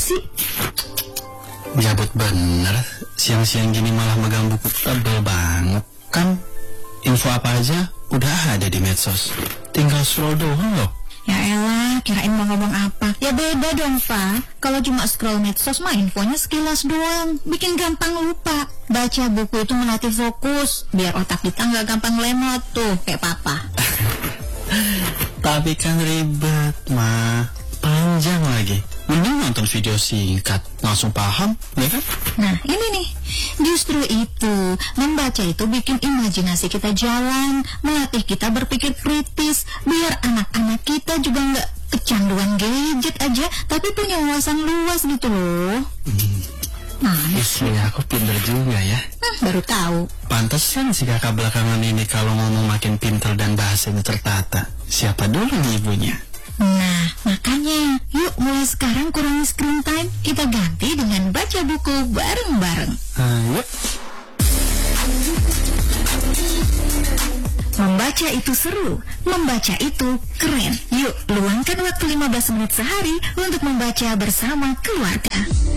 sih? Gabut bener, siang-siang gini malah megang buku tebel banget. Kan info apa aja udah ada di medsos, tinggal scroll doang loh. Ya elah, kirain mau ngomong apa. Ya beda dong, Pak. Kalau cuma scroll medsos mah infonya sekilas doang, bikin gampang lupa. Baca buku itu melatih fokus, biar otak kita nggak gampang lemot tuh, kayak papa. Tapi kan ribet, Ma. Panjang lagi. Mending nonton video singkat, langsung paham, ya kan? Nah, ini nih. Justru itu, membaca itu bikin imajinasi kita jalan, melatih kita berpikir kritis, biar anak-anak kita juga nggak kecanduan gadget aja, tapi punya wawasan luas gitu loh. Istri aku pinter juga ya. Baru tahu. Pantesan si kakak belakangan ini kalau ngomong makin pinter dan bahasanya tertata. Siapa dulu nih ibunya? Nah, makanya, yuk mulai sekarang kurangi screen time, kita ganti dengan baca buku bareng-bareng. Ayo. Membaca itu seru, membaca itu keren. Yuk, luangkan waktu 15 menit sehari untuk membaca bersama keluarga.